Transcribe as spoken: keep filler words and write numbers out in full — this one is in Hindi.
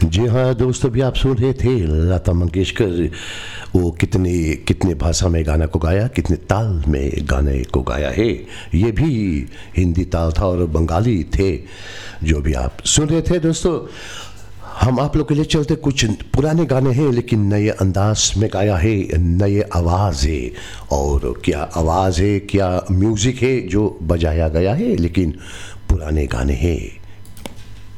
जी हाँ दोस्तों, भी आप सुन रहे थे लता मंगेशकर। वो कितने कितने भाषा में गाना को गाया, कितने ताल में गाने को गाया है। ये भी हिंदी ताल था और बंगाली थे जो भी आप सुन रहे थे दोस्तों। हम आप लोग के लिए चलते कुछ पुराने गाने हैं लेकिन नए अंदाज में गाया है, नए आवाज़ है। और क्या आवाज़ है, क्या म्यूज़िक है जो बजाया गया है, लेकिन पुराने गाने हैं।